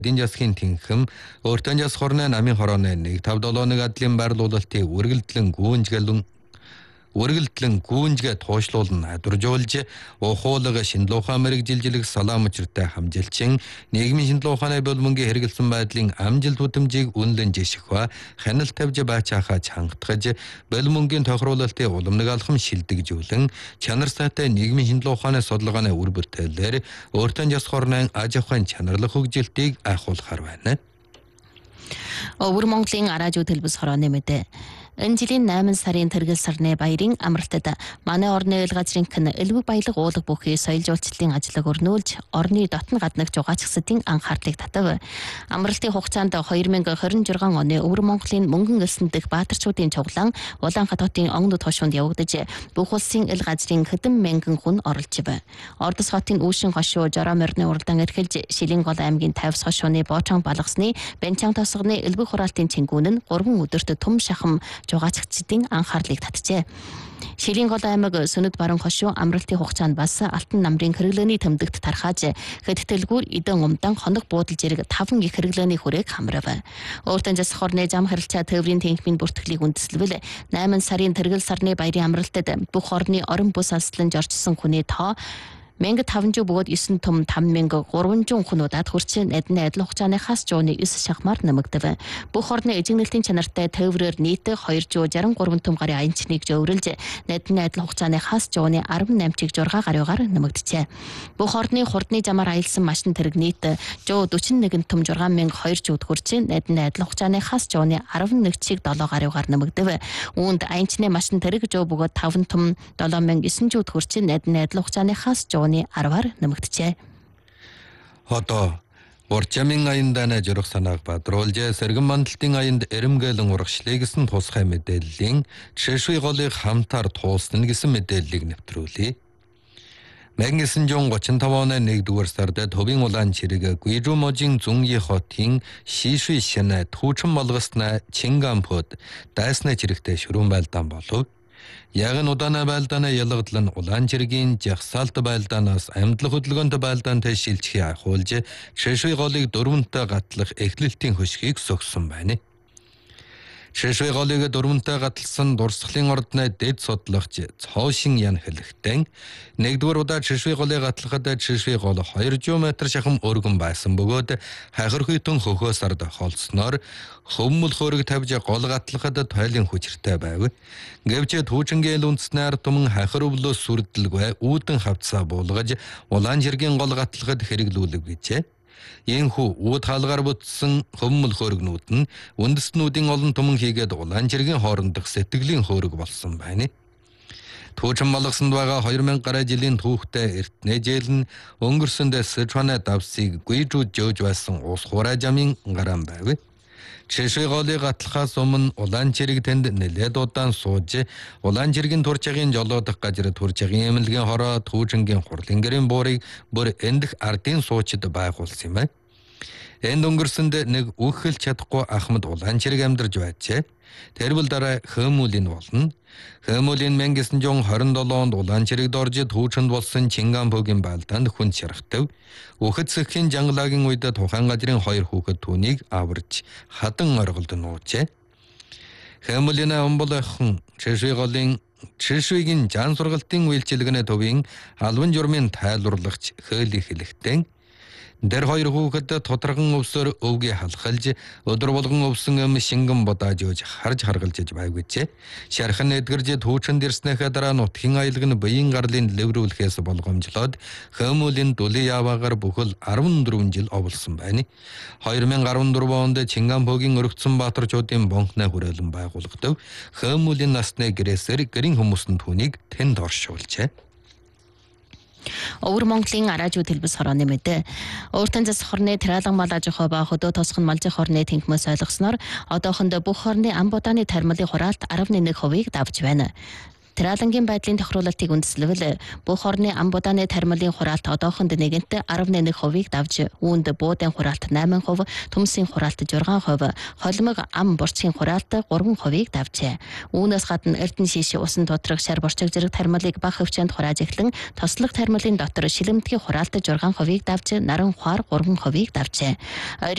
Эдийн засгийн тэнхим, өөртөө жас хорны намын хорооны 1.571 адлын байрлуулалтыг үргэлжлэн гүнжгээ тоошлуулн найдваржуулж, ухуулга шинжилгээ ухаан мэрэгжилжлэх салаам учиртай хамжилчин нийгмийн шинжилгээ ухааны болмонгийн хэрэгэлсэн байдлын амжилт бүтэмжийг үнэлэн жиших ба хяналт тавьж байцаахаж хангатгаж, болмонгийн тохируулалтын уламныг алхам шилдэгжүүлэн, чанар сайтай нийгмийн шинжилгээ ухааны судалгааны үр бүтээлээр өөртөө жас хорны аж ахуйн чанарлах хөгжилтийг айхуулахар байна. Өвөр Монголын араажууд хэлбэл хорооны мэдээ. Энэ жилийн 8 сарын тэргэл сарны баярын амралтад манай орны ил газрынх нь элбэг баялаг уулаг бүхий соёл жуулчлалын ажлыг өрнүүлж, орны дотн гаднах жугаачихсдын анхаарлыг татав. Амралтын хугацаанд 2026 оны Өвөр Монголын мөнгөн элсэн дэх баатарчуудын цуглаан Улаанхаат хотын онгод хошуунд явагдаж, бүх улсын ил газрын хэдэн мянган хүн оролж байв. Ордос хотын Үүшин хошуу Жорооморны уралдаан эрхэлж, Шилэн гол аймгийн Тавс хошууны Боочон балгасны Бэнчан тосгоны элбэг хураалтын цэнгүүн нь 3 өдөрт төм шахам жугаачихчдын анхаарлыг татжээ. Шилэн гол аймаг Сүнэд баруун хошуу амралтын хугацаанд бас Алтан намрын хэрэглээний тэмдэгт тархааж, хэдтэлгүүр Идэн умдан хоног буудал зэрэг 5 их хэрэглээний хүрээг хамрав. Өөртөө жас хорны зам харилцаа тээврийн тэнхимийн бүртгэлийг үндэслэвэл 8 сарын тэргэл сарны баярын амралтад бүх орны орон бүс алслан жорчсон хүний тоо 1500 бөгөөд 9 том 5300 хүнуудад хүрч эдний адил хугацааныхаас жууны 9 шахмаар нэмэгдэв. Бүх орны эзэгнэлтийн чанартай тээврээр нийт 263 том гарын аянчныг жөөрөлж, эдний адил хугацааныхаас жууны 18-6 гаруйгаар нэмэгдэжээ. Бүх орны хурдны замаар аялсан машин тэрэг нийт 141 том 6200 хүрч, эдний адил хугацааныхаас жууны 11-7 гаруйгаар нэмэгдэв. Үүнд аянчны машин тэрэг бөгөөд 5 том 7900 хүрч, эдний адил хугацааныхаас жууны 10-аар нэмэгдэжээ. Одоо Урчамын аяндааны журах санааг бадруулж, Сэргэн мандалтын аянд эрэмгээлэн урагшлыг гэсэн тусгай мэдээллийн Чэшуй голыг хамтаар туулсан гэсэн мэдээллийг нэвтрүүлье. 1935 оны 1-р сард Төвийн улаан чирэг Гуйжуможийн Зуньи хотын Шишуй шанаа түүхэн болгосноо Чинганпод дайсны чирэгтэй шүрүүн байлдаан болов. Яг нь удаана байлдааны ялгадал нь улаан чиргийн жагсаалт байлдаанаас амьдлах хөдөлгөөнт байлдаантай шилжихийг айхуулж, Чэшуй голыг дөрвөнтэй гатлах эхлэлтийн хөшгийг сөгсөн байна. Чэшуй голыг дөрвөнтэй гатлсан дурсгалын ордны дэд судлагч Цоошин Ян хэлэхдээ 1-р удаа Чэшуй голыг гатлахад Чэшуй гол 200 м шахам өргөн байсан бөгөөд хахир хүйтэн хөхөөс ард холсноор хөммөл хөрөг тавьж гол гатлахад тойлын хүчтэй байв. Гэвч түүчингийн үндэснээр туман хахир өвлөөс сүрдэлгүй үүдэн хавцаа буулгаж улаан жиргийн гол гатлахад хэрэглүүлэг гэжээ. Ийхүү үүд хаалгаар бүтсэн хөммөл хөргнүүд нь үндэстнүүдийн олон туман хийгээд улаан жиргийн хоорондох сэтгэлийн хөөрөг болсон байна. Түүхэн болгосонд байгаа 2000 гаруй жилийн түүхтэй эртнээжэл нь өнгөрсөнд Сычуаны давсыг Гуйжууд жөөж байсан ус хураа жамын гараан байв. Чэшуй голыг гатлахаас өмнө улаан чирэг тэнд нэлээд удаан сууж, улаан чиргийн турчагийн жолоодох газар турчагийн эмнэлгийн хороо түүчингийн хурлын гэрийн буурыг бүр эндх ардын суучид байгуулсан юм байна. Энд өнгөрсөнд нэг үхэлж чадахгүй Ахмад улаан чирэг амьдарч байжээ. Тэрбэл дараа Хөөмүлийн болно. Хөөмүлийн 1927 онд улаан чирэгд орж түүчинд болсон Чинганпогийн байлдаанд хүн шархтав. Үхэд сэххийн жангалагийн үед тухайн газрын 2 хүүхэд түүнийг аварж хадан орголд нуужээ. Хөөмүлийн омболхон Чэшуйгийн жан сургалтын үйлчилгээний төвийн албан журмын тайлбарлагч Хөөлий хэлэхдээ дэр 2 хүүхэд тоторгон өвсөөр өвгий халахалж, өдөр болгон өвсөн шингэн бодааж өгж харж харгалж байв гэжээ. Шархан эдгэрж түүчинд ирснэхээ дараа нутгийн аялаг нь биеийн гарлын лэврүүлэхээс болгоомжлоод Хөөмүлийн дулын яваагаар бүхэл 14 жил оволсон байна. 2014 онд Чинганпогийн өргөцсөн баатарчуудын бонхны хүрээлэн байгуулагдав. Хөөмүлийн насны гэрээсээр гэрийн хүмүүс нь түүнийг тэнд оршуулжээ. Өвөр Монголын араажууд хэлбэл хорооны мэдээ. Өөртөө зас хорны Тэралан мал аж ахуй ба хөдөө тосгон малжих хорны тэнхмээс ойлгосноор одоохондоо бүх хорны ам будааны тармилын хураалт 11%-ийг давж байна. Тэралангийн байдлын тохируулалтыг үндэслэвэл бүх орны ам будааны тармилын хураалт одоохонд нэгэнт 11%-ийг давж, үүнд буудын хураалт 8%, төмсийн хураалт 6%, холимог ам борчгийн хураалт 3%-ийг давжээ. Үүнээс гадна Эрдэнэ шишээ усан доторх шар борчиг зэрэг тармилыг бага хөвчөнд хурааж эхлэн тослог тармилын дотор шилэмтгий хураалт 6%-ийг давж, наран хуаар 3%-ийг давжээ.